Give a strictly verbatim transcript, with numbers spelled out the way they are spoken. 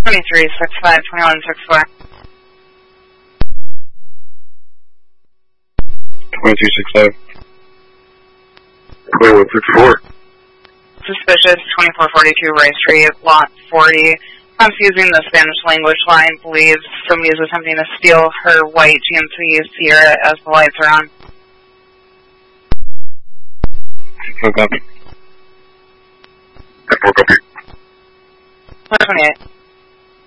twenty-three six five, twenty-one six four. twenty-two six five. twenty-one six four. Suspicious, twenty-four forty-two Rice Street, lot forty. Confusing the Spanish language line, believes somebody is attempting to steal her white G M C Sierra as the lights are on. Full copy. Full copy. one twenty-eight.